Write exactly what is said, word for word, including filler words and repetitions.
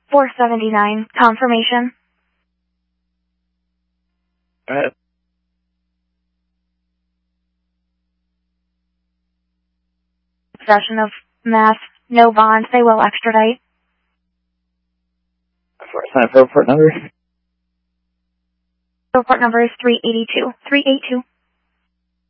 four seventy-nine. Confirmation. Go ahead. Possession of meth. No bond. They will extradite. Sign up for report number. Report number is three eighty-two. three eighty-two.